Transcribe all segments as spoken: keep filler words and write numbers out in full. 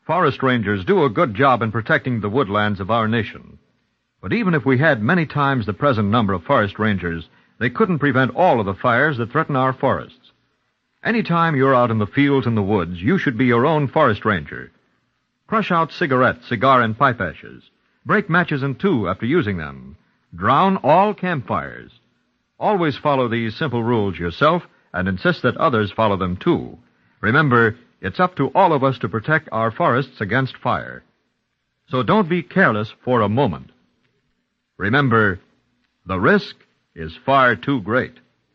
Forest rangers do a good job in protecting the woodlands of our nation. But even if we had many times the present number of forest rangers, they couldn't prevent all of the fires that threaten our forests. Anytime you're out in the fields and the woods, you should be your own forest ranger. Crush out cigarette, cigar, and pipe ashes. Break matches in two after using them. Drown all campfires. Always follow these simple rules yourself and insist that others follow them too. Remember, it's up to all of us to protect our forests against fire. So don't be careless for a moment. Remember, the risk is far too great.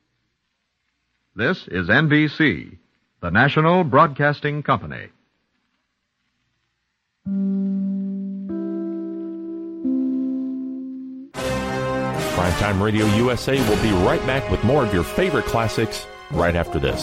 This is N B C, the National Broadcasting Company. Primetime Radio U S A will be right back with more of your favorite classics right after this.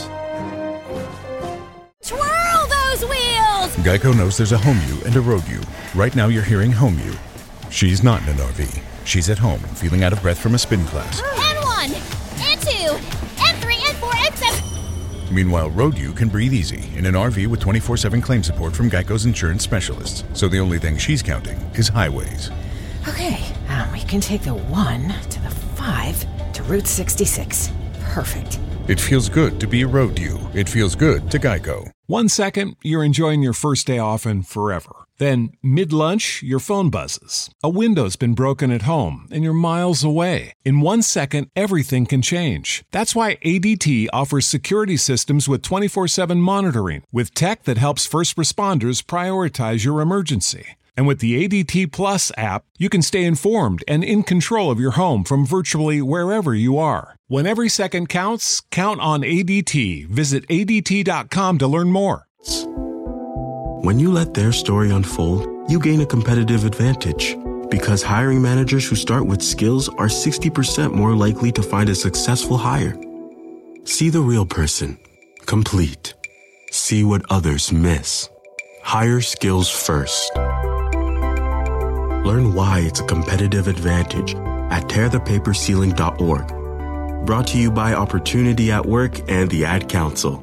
Twirl those wheels! Geico knows there's a home you and a road you. Right now you're hearing home you. She's not in an R V. She's at home, feeling out of breath from a spin class. And one, and two, and three, and four, and seven. Meanwhile, road you can breathe easy in an R V with twenty-four seven claim support from Geico's insurance specialists. So the only thing she's counting is highways. Okay, um, we can take the one to the five to Route sixty-six. Perfect. It feels good to be a road you. It feels good to Geico. One second, you're enjoying your first day off and forever. Then, mid-lunch, your phone buzzes. A window's been broken at home, and you're miles away. In one second, everything can change. That's why A D T offers security systems with twenty-four seven monitoring, with tech that helps first responders prioritize your emergency. And with the A D T Plus app, you can stay informed and in control of your home from virtually wherever you are. When every second counts, count on A D T. Visit A D T dot com to learn more. When you let their story unfold, you gain a competitive advantage. Because hiring managers who start with skills are sixty percent more likely to find a successful hire. See the real person. Complete. See what others miss. Hire skills first. Learn why it's a competitive advantage at tear the paper ceiling dot org. Brought to you by Opportunity at Work and the Ad Council.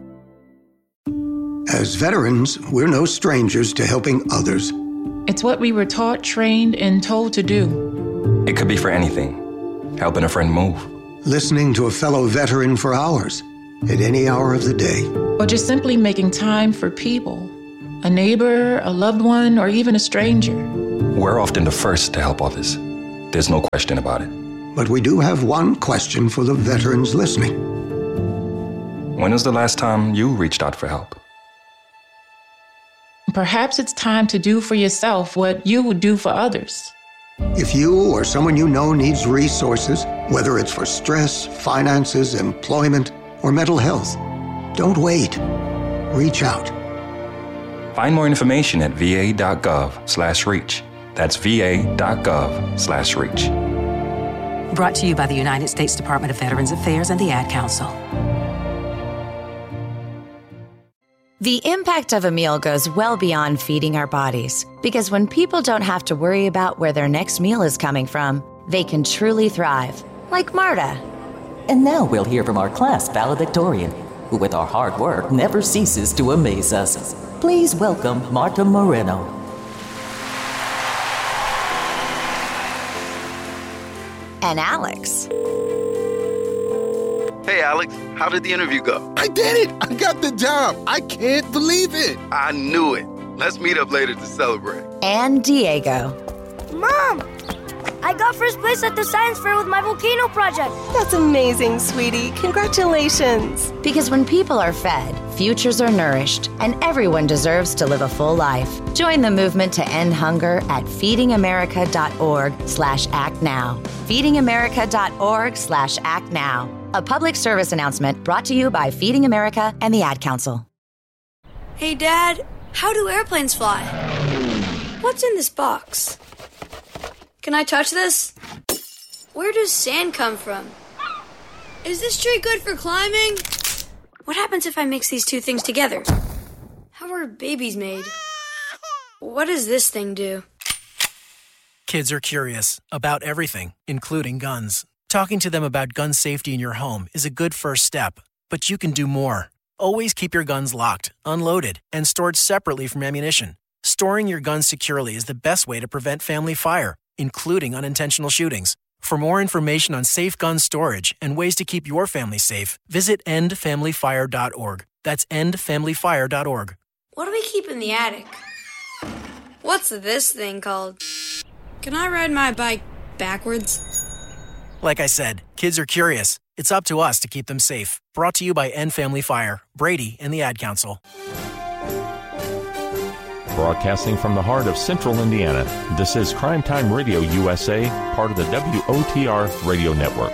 As veterans, we're no strangers to helping others. It's what we were taught, trained, and told to do. It could be for anything. Helping a friend move. Listening to a fellow veteran for hours, at any hour of the day. Or just simply making time for people. A neighbor, a loved one, or even a stranger. We're often the first to help others. There's no question about it. But we do have one question for the veterans listening. When was the last time you reached out for help? Perhaps it's time to do for yourself what you would do for others. If you or someone you know needs resources, whether it's for stress, finances, employment, or mental health, don't wait. Reach out. Find more information at v a dot gov slash reach. That's v a dot gov slash reach. Brought to you by the United States Department of Veterans Affairs and the Ad Council. The impact of a meal goes well beyond feeding our bodies, because when people don't have to worry about where their next meal is coming from, they can truly thrive, like Marta. And now we'll hear from our class valedictorian, who with our hard work never ceases to amaze us. Please welcome Marta Moreno. And Alex. Hey, Alex, how did the interview go? I did it! I got the job! I can't believe it! I knew it. Let's meet up later to celebrate. And Diego. Mom! I got first place at the science fair with my volcano project. That's amazing, sweetie. Congratulations. Because when people are fed, futures are nourished, and everyone deserves to live a full life. Join the movement to end hunger at feeding america dot org slash act now. feeding america dot org slash act now. A public service announcement brought to you by Feeding America and the Ad Council. Hey, Dad, how do airplanes fly? What's in this box? Can I touch this? Where does sand come from? Is this tree good for climbing? What happens if I mix these two things together? How are babies made? What does this thing do? Kids are curious about everything, including guns. Talking to them about gun safety in your home is a good first step, but you can do more. Always keep your guns locked, unloaded, and stored separately from ammunition. Store Storing your guns securely is the best way to prevent family fire, including unintentional shootings. For more information on safe gun storage and ways to keep your family safe, visit end family fire dot org. That's end family fire dot org. What do we keep in the attic? What's this thing called? Can I ride my bike backwards? Like I said, kids are curious. It's up to us to keep them safe. Brought to you by End Family Fire, Brady, and the Ad Council. Broadcasting from the heart of Central Indiana, this is Crime Time Radio U S A, part of the W O T R Radio Network.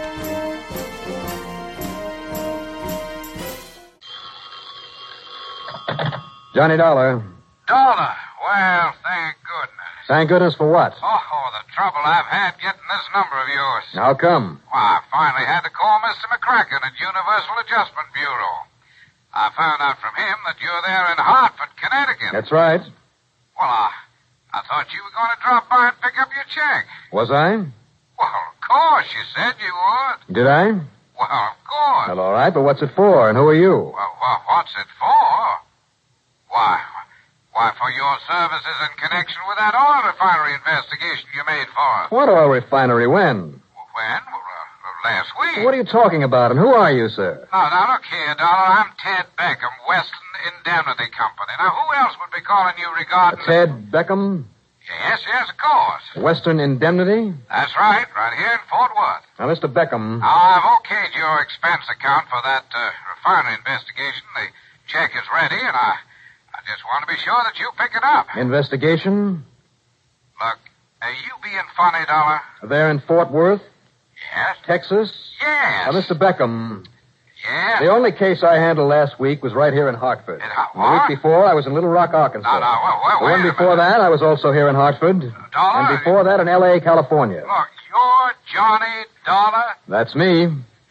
Johnny Dollar. Dollar? Well, thank goodness. Thank goodness for what? Oh, the trouble I've had getting this number of yours. How come? Well, I finally had to call Mister McCracken at Universal Adjustment Bureau. I found out from him that you're there in Hartford, Connecticut. That's right. Well, I, I thought you were going to drop by and pick up your check. Was I? Well, of course, you said you would. Did I? Well, of course. Well, all right, but what's it for, and who are you? Well, well what's it for? Why, why, for your services in connection with that oil refinery investigation you made for us. What oil refinery? When? When? Well, uh, last week. What are you talking about, and who are you, sir? Now, now, look here, Dollar. I'm Ted Beckham, Western Indemnity Company. Now, who else would be calling you regarding... Ted Beckham? Yes, yes, of course. Western Indemnity? That's right, right here in Fort Worth. Now, Mister Beckham... Now, I've okayed your expense account for that uh, refinery investigation. The check is ready, and I... I just want to be sure that you pick it up. Investigation? Look, are you being funny, Dollar? There in Fort Worth? Yes. Texas? Yes. Now, Mister Beckham... Yes? The only case I handled last week was right here in Hartford. In Har- the week before, I was in Little Rock, Arkansas. No, no, well, well, the wait one a before minute. that, I was also here in Hartford. Dollar? And before that, in L A, California. Look, you're Johnny Dollar? That's me.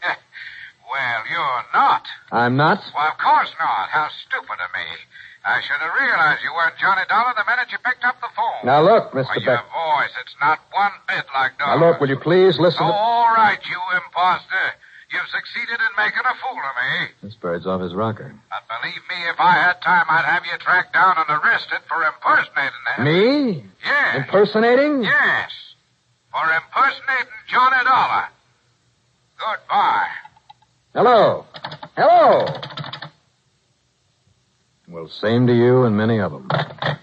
Well, you're not. I'm not? Well, of course not. How stupid of me. I should have realized you weren't Johnny Dollar the minute you picked up the phone. Now, look, Mister Well, your Beck... voice, it's not one bit like Now, Dollar. look, will you please listen Oh, to... all right, you imposter. You've succeeded in making a fool of me. This bird's off his rocker. But believe me, if I had time, I'd have you tracked down and arrested for impersonating him. Me? Yes. Impersonating? Yes. For impersonating Johnny Dollar. Goodbye. Hello. Hello. Well, same to you and many of them.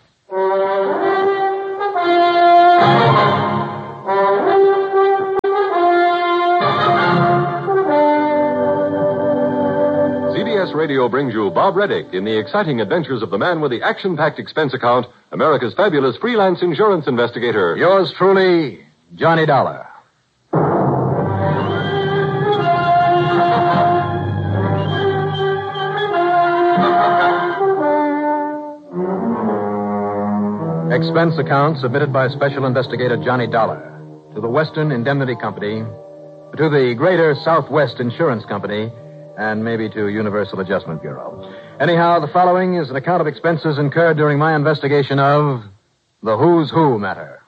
C B S Radio brings you Bob Reddick in the exciting adventures of the man with the action-packed expense account, America's fabulous freelance insurance investigator. Yours truly, Johnny Dollar. Expense account submitted by Special Investigator Johnny Dollar to the Western Indemnity Company, to the Greater Southwest Insurance Company, and maybe to Universal Adjustment Bureau. Anyhow, the following is an account of expenses incurred during my investigation of the Who's Who matter.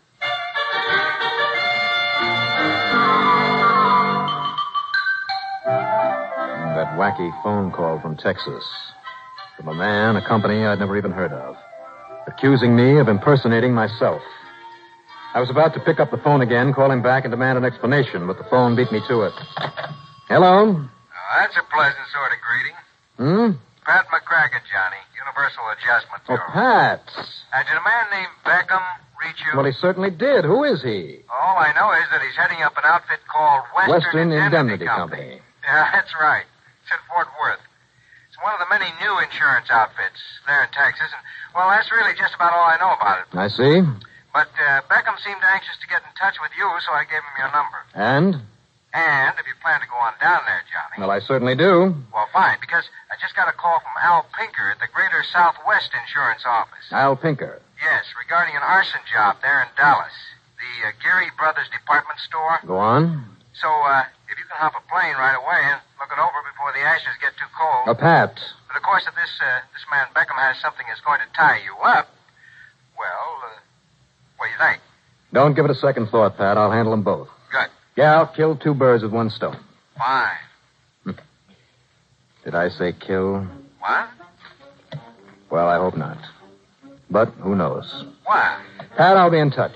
That wacky phone call from Texas. From a man, a company I'd never even heard of. Accusing me of impersonating myself. I was about to pick up the phone again, call him back, and demand an explanation, but the phone beat me to it. Hello? Oh, that's a pleasant sort of greeting. Hmm? Pat McCracken, Johnny, Universal Adjustment Oh, Bureau. Pat. Uh, did a man named Beckham reach you? Well, he certainly did. Who is he? All I know is that he's heading up an outfit called Western, Western Indemnity, Indemnity Company. Company. Yeah, that's right. It's in Fort Worth. It's one of the many new insurance outfits there in Texas, and, well, that's really just about all I know about it. I see. But uh, Beckham seemed anxious to get in touch with you, so I gave him your number. And? And if you plan to go on down there, Johnny. Well, I certainly do. Well, fine, because I just got a call from Al Pinker at the Greater Southwest Insurance Office. Al Pinker. Yes, regarding an arson job there in Dallas. The uh, Geary Brothers department store. Go on. So, uh, if you can hop a plane right away and look it over before the ashes get too cold. Oh, Pat. But, of course, if this, uh, this man Beckham has something that's going to tie you up, well, uh, what do you think? Don't give it a second thought, Pat. I'll handle them both. Good. Yeah, I'll kill two birds with one stone. Fine. Did I say kill? What? Well, I hope not. But who knows? Why? Pat, I'll be in touch.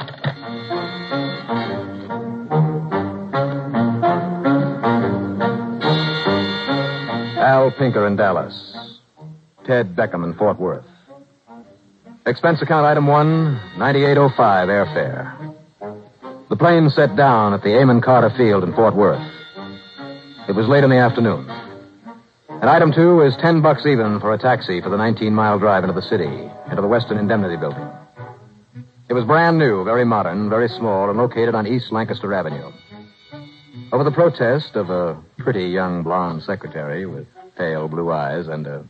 Al Pinker in Dallas. Ted Beckham in Fort Worth. Expense account item one, ninety-eight oh five airfare. The plane set down at the Amon Carter Field in Fort Worth. It was late in the afternoon. And item two is ten bucks even for a taxi for the nineteen-mile drive into the city, into the Western Indemnity Building. It was brand new, very modern, very small, and located on East Lancaster Avenue. Over the protest of a pretty young blonde secretary with pale blue eyes and a...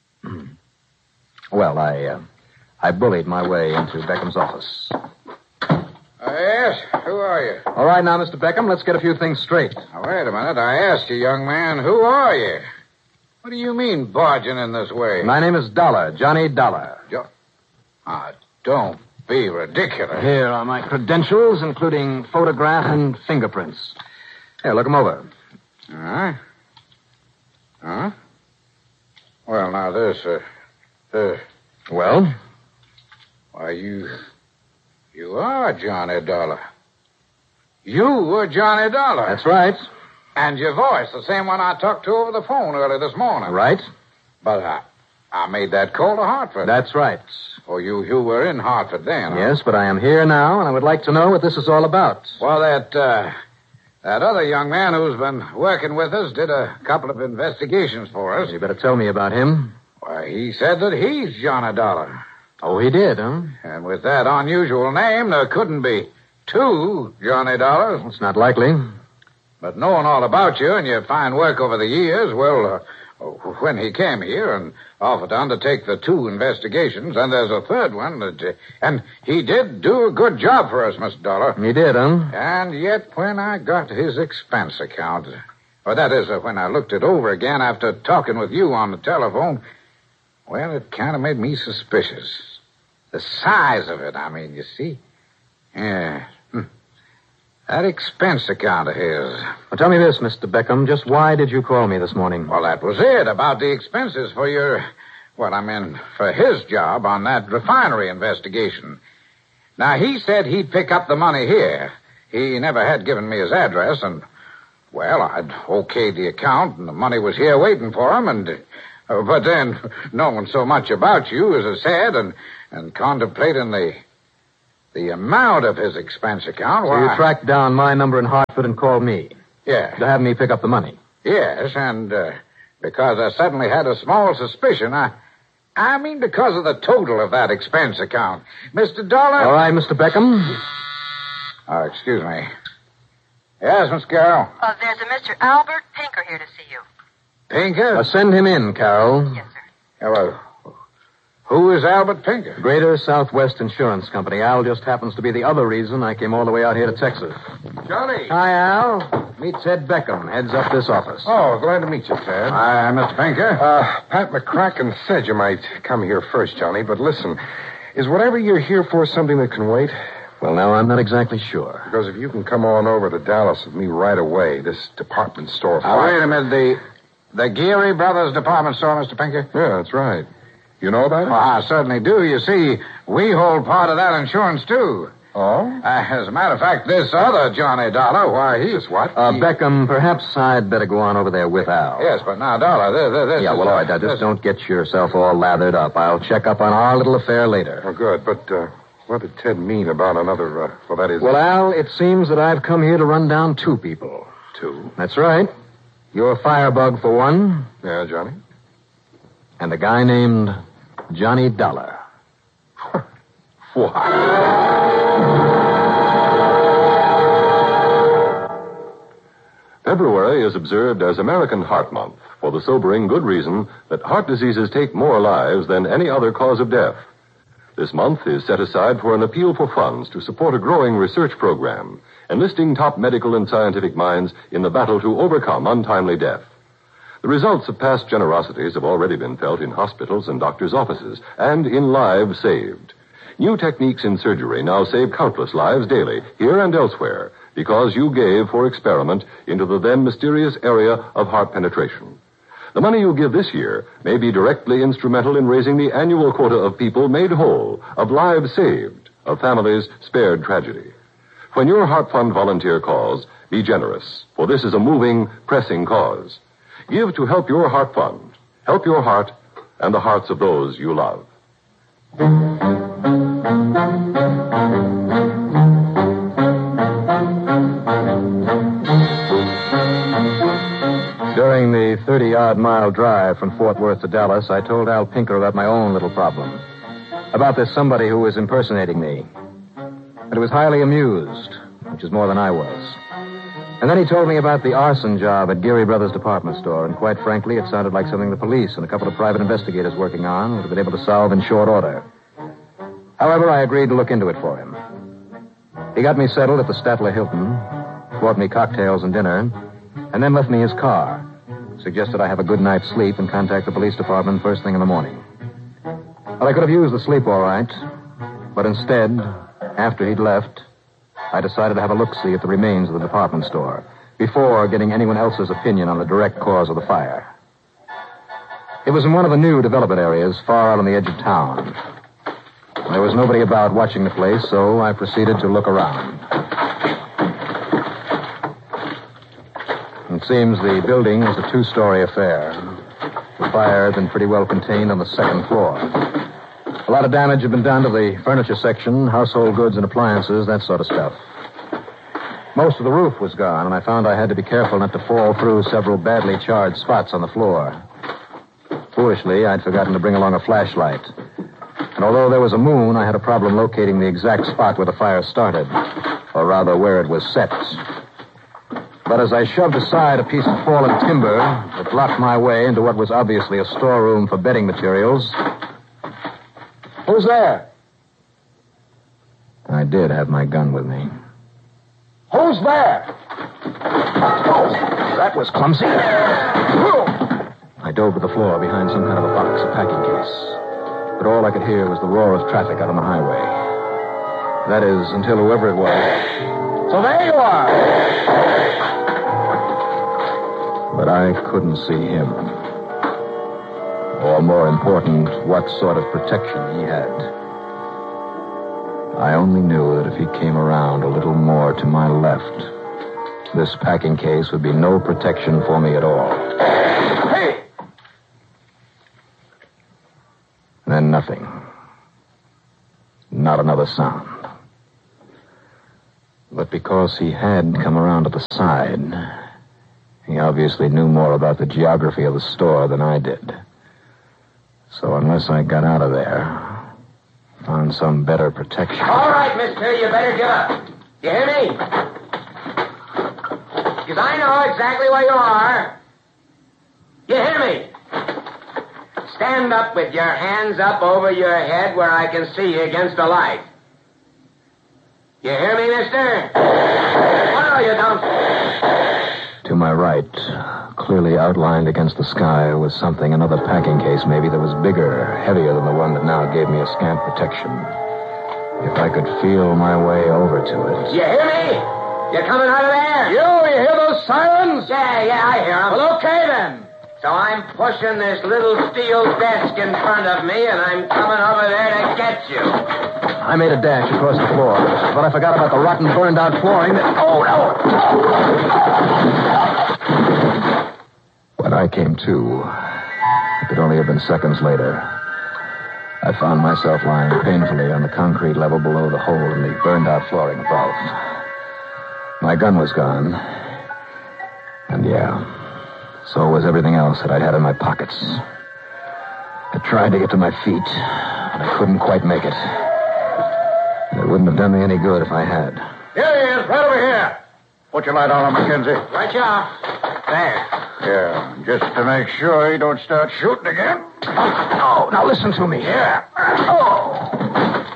well, I, uh, I bullied my way into Beckham's office. Uh, yes? Who are you? All right, now, Mister Beckham, let's get a few things straight. Now, wait a minute. I asked you, young man, who are you? What do you mean, barging in this way? My name is Dollar, Johnny Dollar. Jo- ah, don't be ridiculous. Here are my credentials, including photograph and fingerprints. Here, look them over. All right. Huh? Well, now, this, uh, uh... Well? Why, you... You are Johnny Dollar. You were Johnny Dollar. That's right. And your voice, the same one I talked to over the phone early this morning. Right. But I, I made that call to Hartford. That's right. Oh, you, you were in Hartford then, huh? Yes, but I am here now, and I would like to know what this is all about. Well, that, uh... That other young man who's been working with us did a couple of investigations for us. You better tell me about him. Why, he said that he's Johnny Dollar. Oh, he did, huh? And with that unusual name, there couldn't be two Johnny Dollars. It's not likely. But knowing all about you and your fine work over the years, well, uh, when he came here and offered to undertake the two investigations, and there's a third one, that, uh, and he did do a good job for us, Mister Dollar. He did, huh? And yet, when I got his expense account, or that is, uh, when I looked it over again after talking with you on the telephone, well, it kind of made me suspicious. The size of it, I mean, you see. Yeah. Hm. That expense account of his. Well, tell me this, Mister Beckham. Just why did you call me this morning? Well, that was it, about the expenses for your... Well, I mean, for his job on that refinery investigation. Now, he said he'd pick up the money here. He never had given me his address, and... Well, I'd okayed the account, and the money was here waiting for him, and... Uh, but then, knowing so much about you, as I said, and, and contemplating the... The amount of his expense account... So why... you tracked down my number in Hartford and called me? Yeah. To have me pick up the money? Yes, and uh, because I suddenly had a small suspicion, I... I mean because of the total of that expense account. Mister Dollar... All right, Mister Beckham. Oh, excuse me. Yes, Miss Carroll? Uh, there's a Mister Albert Pinker here to see you. Pinker? Uh, send him in, Carol. Yes, sir. Hello. Who is Albert Pinker? Greater Southwest Insurance Company. Al just happens to be the other reason I came all the way out here to Texas. Johnny. Hi, Al. Meet Ted Beckham, heads up this office. Oh, glad to meet you, Ted. Hi, Mister Pinker. Uh, Pat McCracken said you might come here first, Johnny, but listen, is whatever you're here for something that can wait? Well, now, I'm not exactly sure. Because if you can come on over to Dallas with me right away, this department store... Now, wait a minute, the... The Geary Brothers department store, Mister Pinker? Yeah, that's right. You know about it? Well, I certainly do. You see, we hold part of that insurance, too. Oh? Uh, as a matter of fact, this other Johnny Dollar, why, he's what? Uh, he... Beckham, perhaps I'd better go on over there with Al. Yes, but now, Dollar, this, this Yeah, is... well, all right, now, just this... don't get yourself all lathered up. I'll check up on our little affair later. Oh, good, but, uh, what did Ted mean about another, uh, well, that is... Well, Al, it seems that I've come here to run down two people. Two? That's right. Your firebug, for one. Yeah, Johnny? And a guy named Johnny Dollar. What? February is observed as American Heart Month for the sobering good reason that heart diseases take more lives than any other cause of death. This month is set aside for an appeal for funds to support a growing research program, enlisting top medical and scientific minds in the battle to overcome untimely death. The results of past generosities have already been felt in hospitals and doctors' offices and in lives saved. New techniques in surgery now save countless lives daily, here and elsewhere, because you gave for experiment into the then mysterious area of heart penetration. The money you give this year may be directly instrumental in raising the annual quota of people made whole, of lives saved, of families spared tragedy. When your Heart Fund volunteer calls, be generous, for this is a moving, pressing cause. Give to help your Heart Fund. Help your heart and the hearts of those you love. During the thirty-odd mile drive from Fort Worth to Dallas, I told Al Pinker about my own little problem. About this somebody who was impersonating me. And he was highly amused, which is more than I was. And then he told me about the arson job at Geary Brothers Department Store, and quite frankly, it sounded like something the police and a couple of private investigators working on would have been able to solve in short order. However, I agreed to look into it for him. He got me settled at the Statler Hilton, bought me cocktails and dinner, and then left me his car. Suggested I have a good night's sleep and contact the police department first thing in the morning. Well, I could have used the sleep all right, but instead, after he'd left, I decided to have a look-see at the remains of the department store before getting anyone else's opinion on the direct cause of the fire. It was in one of the new development areas far out on the edge of town. There was nobody about watching the place, so I proceeded to look around. It seems the building was a two-story affair. The fire had been pretty well contained on the second floor. A lot of damage had been done to the furniture section, household goods and appliances, that sort of stuff. Most of the roof was gone, and I found I had to be careful not to fall through several badly charred spots on the floor. Foolishly, I'd forgotten to bring along a flashlight. And although there was a moon, I had a problem locating the exact spot where the fire started, or rather where it was set. But as I shoved aside a piece of fallen timber that blocked my way into what was obviously a storeroom for bedding materials... Who's there? I did have my gun with me. Who's there? Oh, that was clumsy. I dove to the floor behind some kind of a box, a packing case. But all I could hear was the roar of traffic out on the highway. That is, until whoever it was... So there you are! But I couldn't see him. Or more important, what sort of protection he had. I only knew that if he came around a little more to my left, this packing case would be no protection for me at all. Hey! Then nothing. Not another sound. But because he had come around to the side, he obviously knew more about the geography of the store than I did. So unless I got out of there, found some better protection... All right, mister, you better give up. You hear me? Because I know exactly where you are. You hear me? Stand up with your hands up over your head where I can see you against the light. You hear me, mister? What are you, dump? To my right, clearly outlined against the sky, was something, another packing case maybe, that was bigger, heavier than the one that now gave me a scant protection. If I could feel my way over to it... You hear me? You're coming out of there? You, you hear those sirens? Yeah, yeah, I hear them. Well, okay, then. So I'm pushing this little steel desk in front of me, and I'm coming over there to get you. I made a dash across the floor, but I forgot about the rotten, burned-out flooring that... Oh, no! When I came to, it could only have been seconds later, I found myself lying painfully on the concrete level below the hole in the burned-out flooring above. My gun was gone. And yeah, so was everything else that I'd had in my pockets. I tried to get to my feet, but I couldn't quite make it. And it wouldn't have done me any good if I had. Here he is, right over here. Put your light on him, Mackenzie. Right, y'all. There. Yeah, just to make sure he don't start shooting again. Oh, now listen to me. Yeah. Oh.